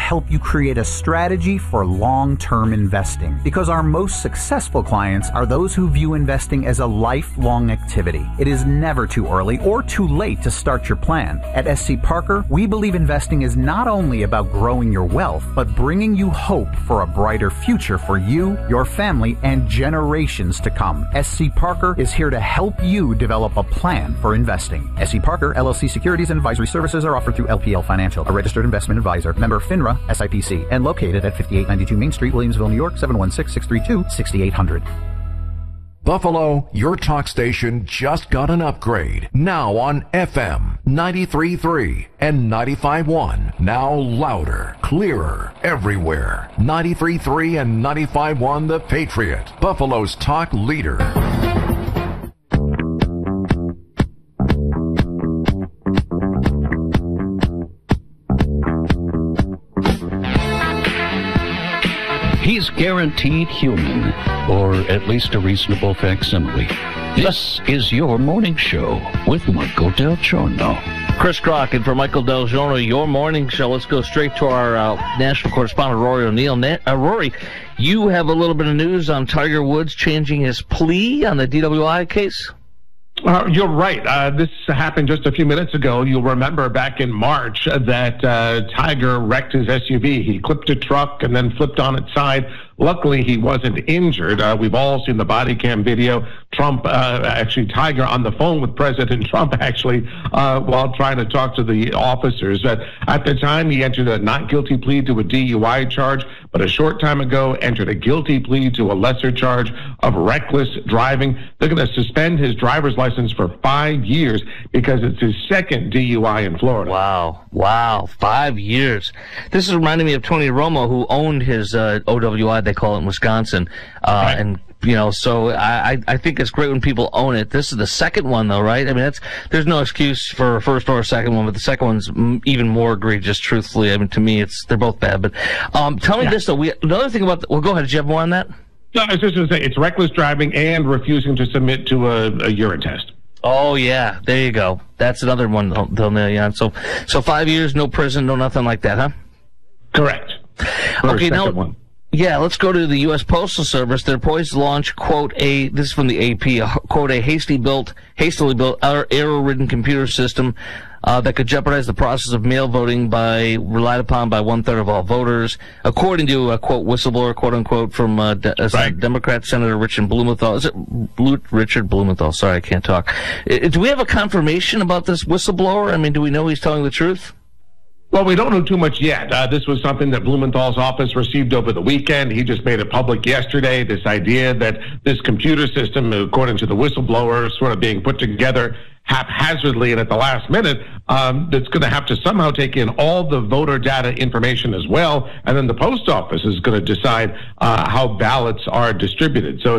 help you create a strategy for long-term investing, because our most successful clients are those who view investing as a lifelong activity. It is never too early or too late to start your plan. At SC Parker, we believe investing is not only about growing your wealth, but bringing you hope for a brighter future for you, your family, and generations to come. SC Parker is here to help you develop a plan for investing. SC Parker, LLC Securities and Advisory Services are offered through LPL Financial, a registered investment advisor, member FINRA, SIPC, and located at 5892 Main Street, Williamsville, New York, 716-632-6800. Buffalo, your talk station just got an upgrade. Now on FM 93.3 and 95.1. Now louder, clearer, everywhere. 93.3 and 95.1 The Patriot, Buffalo's talk leader. He's guaranteed human, or at least a reasonable facsimile. This is your morning show with Michael Del Giorno. Chris Crockett for Michael Del Giorno, your morning show. Let's go straight to our national correspondent, Rory O'Neill. Rory, you have a little bit of news on Tiger Woods changing his plea on the DWI case? You're right. This happened just a few minutes ago. You'll remember back in March that Tiger wrecked his SUV. He clipped a truck and then flipped on its side. Luckily, he wasn't injured. We've all seen the body cam video. Tiger on the phone with President Trump, while trying to talk to the officers. At the time, he entered a not guilty plea to a DUI charge, but a short time ago entered a guilty plea to a lesser charge of reckless driving. They're going to suspend his driver's license for 5 years because it's his second DUI in Florida. Wow, 5 years. This is reminding me of Tony Romo, who owned his OWI, they call it in Wisconsin. Right. And, so I think it's great when people own it. This is the second one, though, right? I mean, there's no excuse for a first or a second one, but the second one's even more egregious, truthfully. I mean, to me, they're both bad. But tell me this, though. Another thing about well, go ahead. Did you have more on that? No, I was just going to say it's reckless driving and refusing to submit to a urine test. Oh, yeah. There you go. That's another one they'll nail you on. So 5 years, no prison, no nothing like that, huh? Correct. Okay, now, yeah, let's go to the U.S. Postal Service. They're poised to launch, quote, this is from the AP, quote, a hastily built, error-ridden computer system that could jeopardize the process of mail voting relied upon by 1/3 of all voters, according to a, quote, whistleblower, quote unquote, from Democrat Senator Richard Blumenthal. Is it Richard Blumenthal? Sorry, I can't talk. Do we have a confirmation about this whistleblower? I mean, do we know he's telling the truth? Well, we don't know too much yet. This was something that Blumenthal's office received over the weekend. He just made it public yesterday, this idea that this computer system, according to the whistleblower, sort of being put together haphazardly and at the last minute, that's going to have to somehow take in all the voter data information as well, and then the post office is going to decide how ballots are distributed. So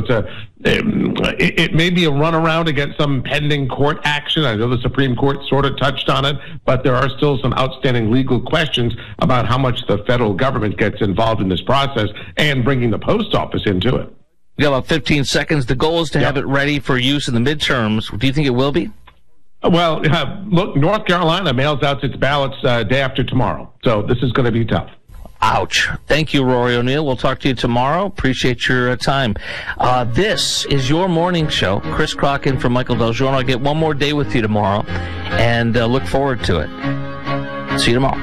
it may be a runaround against some pending court action. I know the Supreme Court sort of touched on it, but there are still some outstanding legal questions about how much the federal government gets involved in this process and bringing the post office into it. You got about 15 seconds. The goal is to have it ready for use in the midterms. Do you think it will be? Well, look, North Carolina mails out its ballots day after tomorrow, so this is going to be tough. Ouch. Thank you, Rory O'Neill. We'll talk to you tomorrow. Appreciate your time. This is your morning show. Chris Crockett for Michael Del Giorno. I'll get one more day with you tomorrow, and look forward to it. See you tomorrow.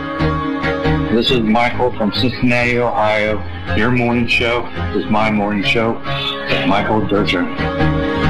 This is Michael from Cincinnati, Ohio. Your morning show is my morning show. Michael Del Giorno.